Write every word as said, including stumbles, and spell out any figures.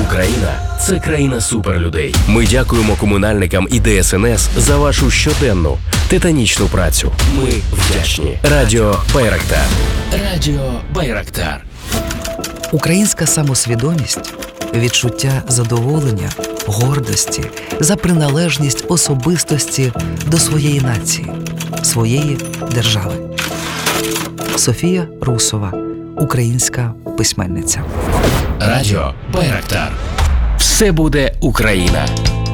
Україна – це країна суперлюдей. Ми дякуємо комунальникам і Де Ес Ен Ес за вашу щоденну титанічну працю. Ми вдячні. Радіо Байрактар. Радіо Байрактар. Українська самосвідомість – відчуття задоволення, гордості за приналежність особистості до своєї нації, своєї держави. Софія Русова, українська письменниця. Радіо Байрактар. Все буде Україна.